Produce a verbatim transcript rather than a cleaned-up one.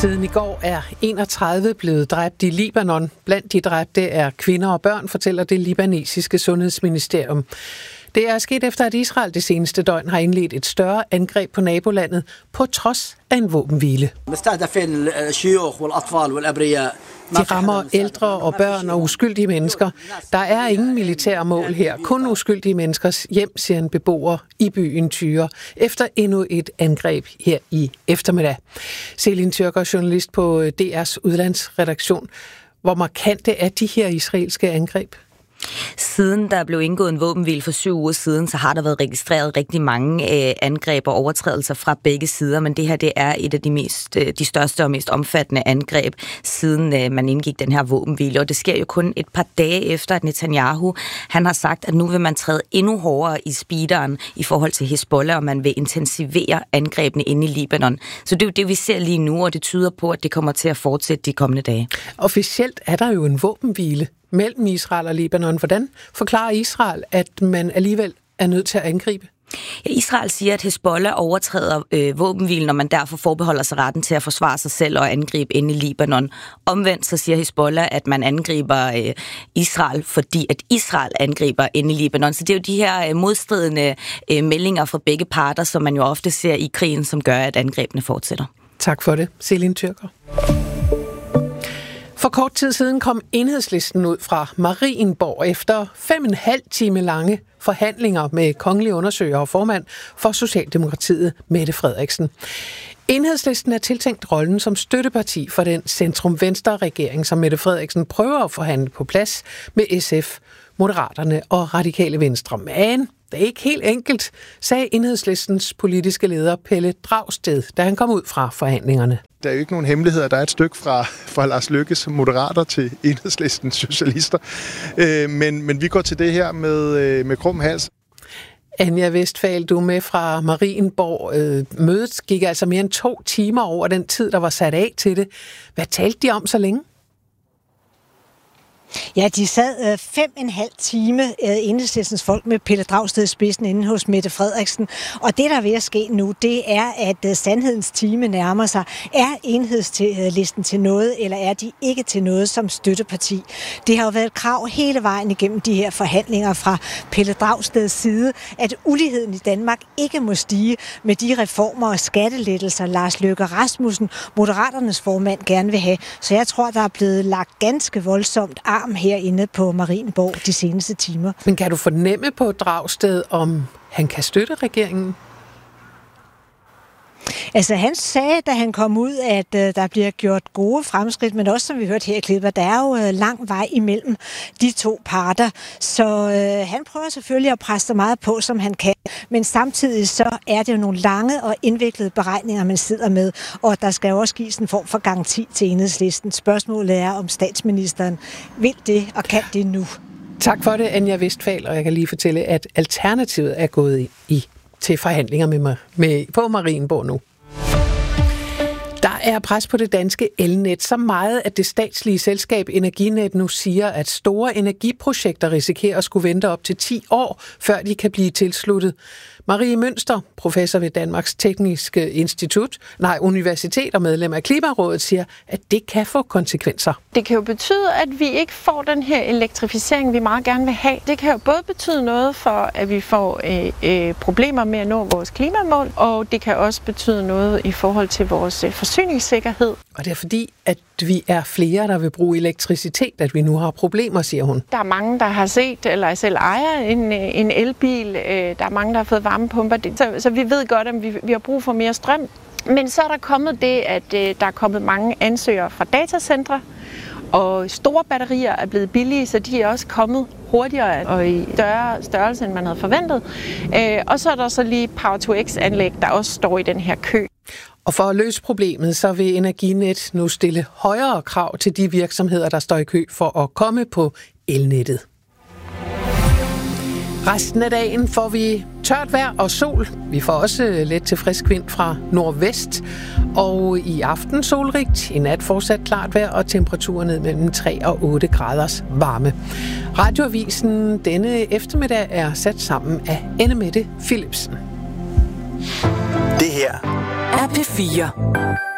Siden i går er enogtredive blevet dræbt i Libanon. Blandt de dræbte er kvinder og børn, fortæller det libanesiske sundhedsministerium. Det er sket efter, at Israel det seneste døgn har indledt et større angreb på nabolandet, på trods af en våbenhvile. De rammer ældre og børn og uskyldige mennesker. Der er ingen militære mål her, kun uskyldige menneskers hjem, siger en beboer i byen Tyre, efter endnu et angreb her i eftermiddag. Selin Tyrker, journalist på D R's udlandsredaktion. Hvor markante er de her israelske angreb? Siden der blev indgået en våbenhvile for syv uger siden, så har der været registreret rigtig mange øh, angreb og overtrædelser fra begge sider, men det her det er et af de, mest, øh, de største og mest omfattende angreb, siden øh, man indgik den her våbenhvile. Og det sker jo kun et par dage efter, at Netanyahu han har sagt, at nu vil man træde endnu hårdere i speederen i forhold til Hezbollah, og man vil intensivere angrebene inde i Libanon. Så det er jo det, vi ser lige nu, og det tyder på, at det kommer til at fortsætte de kommende dage. Officielt er der jo en våbenhvile mellem Israel og Libanon. Hvordan forklarer Israel, at man alligevel er nødt til at angribe? Ja, Israel siger, at Hezbollah overtræder øh, våbenhvilen, og man derfor forbeholder sig retten til at forsvare sig selv og angribe inde i Libanon. Omvendt så siger Hezbollah, at man angriber øh, Israel, fordi at Israel angriber inde i Libanon. Så det er jo de her øh, modstridende øh, meldinger fra begge parter, som man jo ofte ser i krigen, som gør, at angrebene fortsætter. Tak for det, Selin Tyrker. For kort tid siden kom Enhedslisten ud fra Marienborg efter fem og en halv time lange forhandlinger med kongelige undersøger og formand for Socialdemokratiet, Mette Frederiksen. Enhedslisten er tiltænkt rollen som støtteparti for den centrum-venstre-regering, som Mette Frederiksen prøver at forhandle på plads med S F, Moderaterne og Radikale Venstre. Men det er ikke helt enkelt, sagde Enhedslistens politiske leder Pelle Dragsted, da han kom ud fra forhandlingerne. Der er jo ikke nogen hemmeligheder. Der er et stykke fra, fra Lars Løkkes moderater til Enhedslistens socialister. Øh, men, men vi går til det her med, øh, med krum hals. Anja Westphal, du er med fra Marienborg. Øh, mødet gik altså mere end to timer over den tid, der var sat af til det. Hvad talte de om så længe? Ja, de sad øh, fem og en halv time, øh, Enhedslistens folk med Pelle Dragsted i spidsen inde hos Mette Frederiksen. Og det, der er ved at ske nu, det er, at øh, sandhedens time nærmer sig. Er Enhedslisten til noget, eller er de ikke til noget som støtteparti? Det har jo været et krav hele vejen igennem de her forhandlinger fra Pelle Dragsteds side, at uligheden i Danmark ikke må stige med de reformer og skattelettelser, Lars Løkke Rasmussen, Moderaternes formand, gerne vil have. Så jeg tror, der er blevet lagt ganske voldsomt arm herinde på Marienborg de seneste timer. Men kan du fornemme på Dragsted, om han kan støtte regeringen? Altså han sagde, da han kom ud, at uh, der bliver gjort gode fremskridt, men også som vi hørte her i klippet, der er jo uh, lang vej imellem de to parter. Så uh, han prøver selvfølgelig at presse så meget på, som han kan. Men samtidig så er det jo nogle lange og indviklede beregninger, man sidder med, og der skal jo også gives en form for garanti til Enhedslisten. Spørgsmålet er, om statsministeren vil det og kan det nu. Tak for det, Anja Westphal, og jeg kan lige fortælle, at Alternativet er gået i, i til forhandlinger med, med, på Marienborg nu. Der er pres på det danske elnet så meget, at det statslige selskab Energinet nu siger, at store energiprojekter risikerer at skulle vente op til ti år, før de kan blive tilsluttet. Marie Mønster, professor ved Danmarks Tekniske Institut, nej, Universitet og medlem af Klimarådet, siger, at det kan få konsekvenser. Det kan jo betyde, at vi ikke får den her elektrificering, vi meget gerne vil have. Det kan jo både betyde noget for, at vi får øh, øh, problemer med at nå vores klimamål, og det kan også betyde noget i forhold til vores øh, forsyningssikkerhed. Og det er fordi, at vi er flere, der vil bruge elektricitet, at vi nu har problemer, siger hun. Der er mange, der har set eller selv ejer en, en elbil. Der er mange, der har fået varmepumper. Så, så vi ved godt, at vi, vi har brug for mere strøm. Men så er der kommet det, at der er kommet mange ansøgere fra datacentre, og store batterier er blevet billige, så de er også kommet hurtigere og i større størrelse, end man havde forventet. Og så er der så lige Power to X-anlæg, der også står i den her kø. Og for at løse problemet, så vil Energinet nu stille højere krav til de virksomheder, der står i kø for at komme på elnettet. Resten af dagen får vi tørt vejr og sol. Vi får også let til frisk vind fra nordvest. Og i aften solrigt, i nat fortsat klart vejr og temperaturer ned mellem tre og otte graders varme. Radioavisen denne eftermiddag er sat sammen af Anne Mette Philipsen. Det her er P fire.